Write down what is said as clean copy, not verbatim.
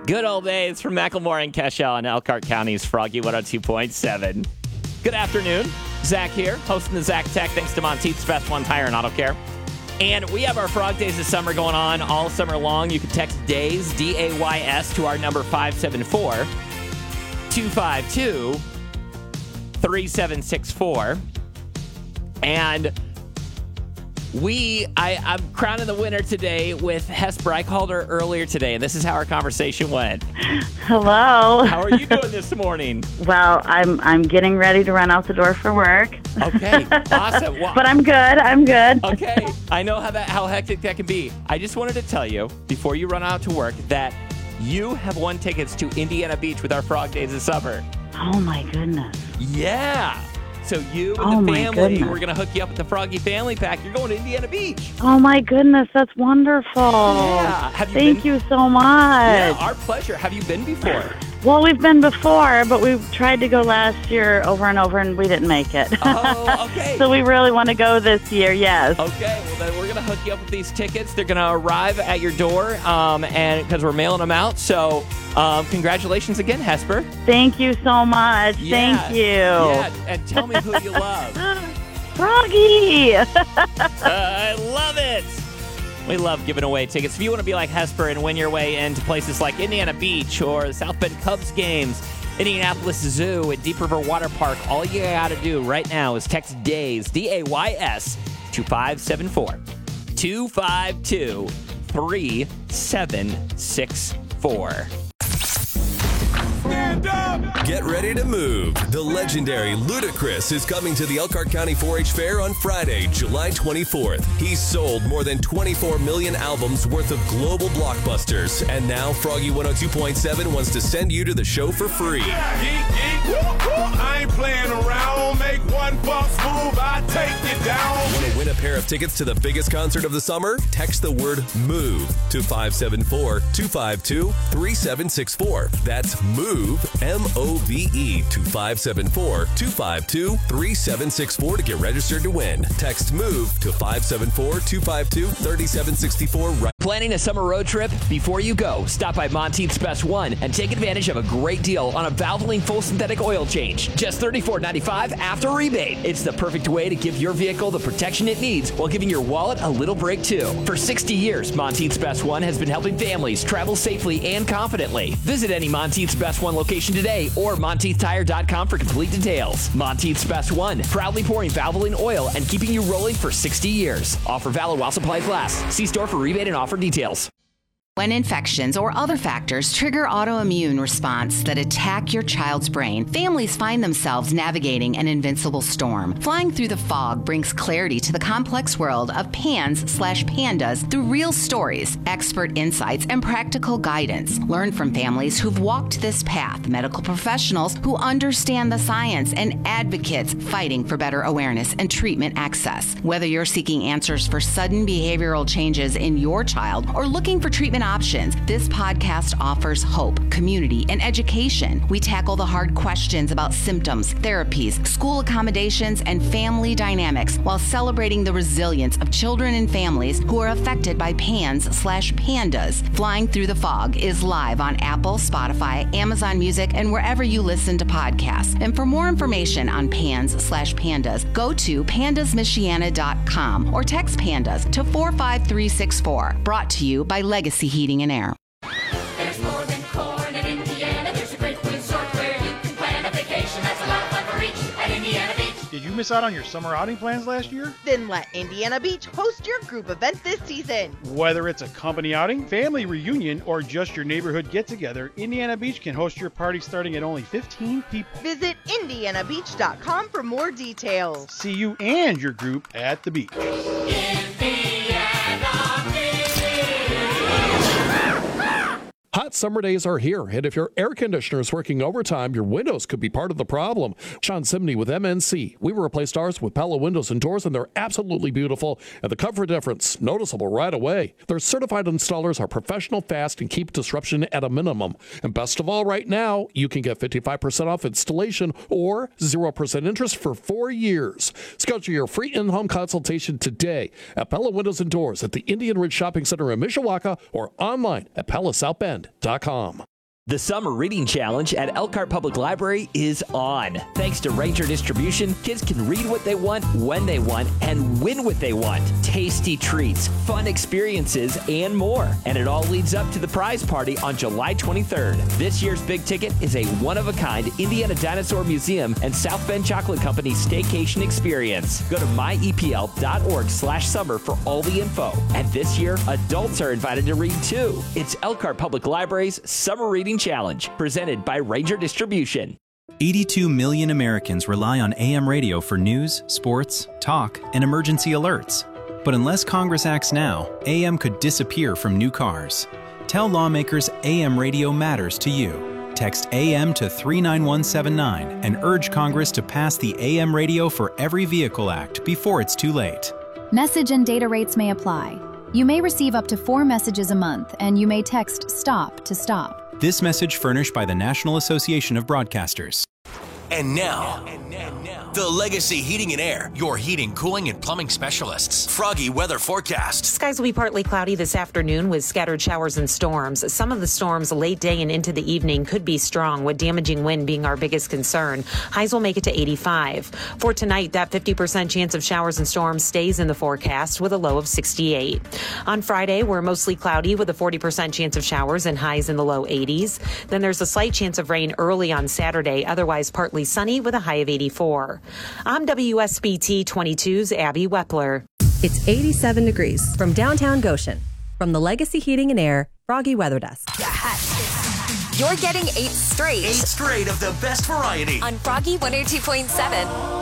Good old days from Macklemore and Kesha on Elkhart County's Froggy 102.7. Good afternoon. Zach here, hosting the Zach Tech, thanks to Monteith's Best One Tire and Auto Care. And we have our Frog Days this summer going on all summer long. You can text DAYS, D-A-Y-S, to our number 574-252-3764. And I'm crowning the winner today with Hesper. I called her earlier today, and this is how our conversation went. Hello. How are you doing this morning? Well, I'm getting ready to run out the door for work. Okay, awesome. Well, but I'm good. Okay, I know how hectic that can be. I just wanted to tell you, before you run out to work, that you have won tickets to Indiana Beach with our Frog Days this summer. Oh, my goodness. Yeah. So you and the family, we're going to hook you up with the Froggy Family Pack. You're going to Indiana Beach. Oh, my goodness. That's wonderful. Yeah. Thank you so much. Yeah, our pleasure. Have you been before? Well, we've been before, but we tried to go last year over and over, and we didn't make it. Oh, okay. So we really want to go this year, yes. Okay, well, then we're going to hook you up with these tickets. They're going to arrive at your door, and because we're mailing them out. So congratulations again, Hesper. Thank you so much. Yeah. Thank you. Yeah, and tell me who you love. Froggy. I love it. We love giving away tickets. If you want to be like Hesper and win your way into places like Indiana Beach or the South Bend Cubs games, Indianapolis Zoo, and Deep River Water Park, all you got to do right now is text DAYS, D-A-Y-S, to 574-252-3764. Stand up! Get ready to move. The legendary Ludacris is coming to the Elkhart County 4-H Fair on Friday, July 24th. He's sold more than 24 million albums worth of global blockbusters. And now Froggy 102.7 wants to send you to the show for free. Geek, I ain't playing around. Make one false move, I take you down. Want to win a pair of tickets to the biggest concert of the summer? Text the word MOVE to 574-252-3764. That's MOVE, M-O-V-E, to 574-252-3764 to get registered to win. Text MOVE to 574-252-3764 right. Planning a summer road trip? Before you go, stop by Monteith's Best One and take advantage of a great deal on a Valvoline full synthetic oil change. Just $34.95 after rebate. It's the perfect way to give your vehicle the protection it needs while giving your wallet a little break too. For 60 years, Monteith's Best One has been helping families travel safely and confidently. Visit any Monteith's Best One location today or MonteithTire.com for complete details. Monteith's Best One, proudly pouring Valvoline oil and keeping you rolling for 60 years. Offer valid while supplies last. See store for rebate and offer details. When infections or other factors trigger autoimmune response that attack your child's brain, families find themselves navigating an invincible storm. Flying through the fog brings clarity to the complex world of PANS/PANDAS through real stories, expert insights, and practical guidance. Learn from families who've walked this path, medical professionals who understand the science, and advocates fighting for better awareness and treatment access. Whether you're seeking answers for sudden behavioral changes in your child or looking for treatment options, this podcast offers hope, community, and education. We tackle the hard questions about symptoms, therapies, school accommodations, and family dynamics while celebrating the resilience of children and families who are affected by PANS/PANDAS. Flying Through the Fog is live on Apple, Spotify, Amazon Music, and wherever you listen to podcasts. And for more information on PANS/PANDAS, go to pandasmichiana.com or text PANDAS to 45364. Brought to you by Legacy Heating and Air. There's more than corn in Indiana. There's a great resort where you can plan a vacation that's a lot of fun for each at Indiana Beach. Did you miss out on your summer outing plans last year? Then let Indiana Beach host your group event this season. Whether it's a company outing, family reunion, or just your neighborhood get-together, Indiana Beach can host your party starting at only 15 people. Visit indianabeach.com for more details. See you and your group at the beach. Hot summer days are here, and if your air conditioner is working overtime, your windows could be part of the problem. Sean Simney with MNC. We replaced ours with Pella windows and doors, and they're absolutely beautiful, and the comfort difference noticeable right away. Their certified installers are professional, fast, and keep disruption at a minimum. And best of all, right now, you can get 55% off installation or 0% interest for 4 years. Schedule your free in-home consultation today at Pella Windows and Doors at the Indian Ridge Shopping Center in Mishawaka or online at PellaSouthBend.com. The Summer Reading Challenge at Elkhart Public Library is on. Thanks to Ranger Distribution, kids can read what they want, when they want, and win what they want. Tasty treats, fun experiences, and more. And it all leads up to the prize party on July 23rd. This year's big ticket is a one-of-a-kind Indiana Dinosaur Museum and South Bend Chocolate Company staycation experience. Go to myepl.org/summer for all the info. And this year, adults are invited to read too. It's Elkhart Public Library's Summer Reading Challenge, presented by Ranger Distribution. 82 million Americans rely on AM radio for news, sports, talk, and emergency alerts. But unless Congress acts now, AM could disappear from new cars. Tell lawmakers AM radio matters to you. Text AM to 39179 and urge Congress to pass the AM Radio for Every Vehicle Act before it's too late. Message and data rates may apply. You may receive up to 4 messages a month, and you may text STOP to stop. This message furnished by the National Association of Broadcasters. And now, the Legacy Heating and Air, your heating, cooling, and plumbing specialists. Froggy weather forecast. Skies will be partly cloudy this afternoon with scattered showers and storms. Some of the storms late day and into the evening could be strong, with damaging wind being our biggest concern. Highs will make it to 85. For tonight, that 50% chance of showers and storms stays in the forecast with a low of 68. On Friday, we're mostly cloudy with a 40% chance of showers and highs in the low 80s. Then there's a slight chance of rain early on Saturday, otherwise partly sunny with a high of 84. I'm WSBT 22's Abby Wepler. It's 87 degrees from downtown Goshen. From the Legacy Heating and Air Froggy Weather Desk. You're getting 8 straight. 8 straight of the best variety. On Froggy 102.7.